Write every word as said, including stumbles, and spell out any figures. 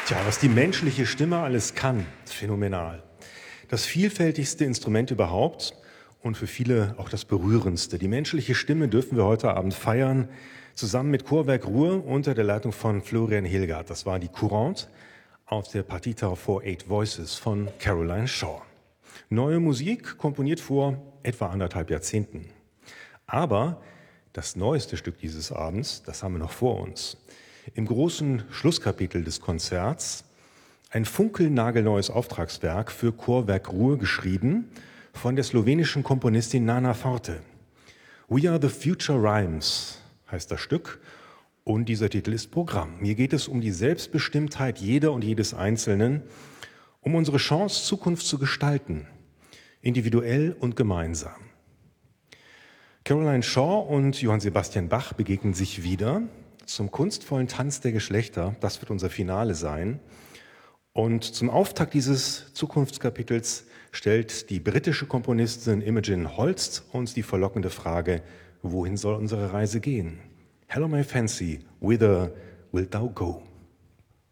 Tja, was die menschliche Stimme alles kann, phänomenal. Das vielfältigste Instrument überhaupt und für viele auch das berührendste. Die menschliche Stimme dürfen wir heute Abend feiern, zusammen mit Chorwerk Ruhr unter der Leitung von Florian Hilgard. Das war die Courante aus der Partita for Eight Voices von Caroline Shaw. Neue Musik, komponiert vor etwa anderthalb Jahrzehnten. Aber das neueste Stück dieses Abends, das haben wir noch vor uns. Im großen Schlusskapitel des Konzerts ein funkelnagelneues Auftragswerk für Chorwerk Ruhr geschrieben von der slowenischen Komponistin Nana Forte. We are the future rhymes heißt das Stück und dieser Titel ist Programm. Hier geht es um die Selbstbestimmtheit jeder und jedes Einzelnen, um unsere Chance, Zukunft zu gestalten, individuell und gemeinsam. Caroline Shaw und Johann Sebastian Bach begegnen sich wieder zum kunstvollen Tanz der Geschlechter. Das wird unser Finale sein. Und zum Auftakt dieses Zukunftskapitels stellt die britische Komponistin Imogen Holst uns die verlockende Frage, wohin soll unsere Reise gehen? Hello my fancy, whither wilt thou go?